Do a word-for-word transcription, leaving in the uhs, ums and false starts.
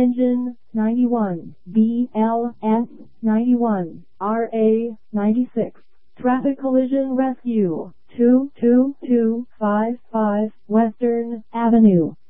Engine ninety-one, B L S ninety-one, R A ninety-six. Traffic Collision Rescue, two two two five five Western Avenue,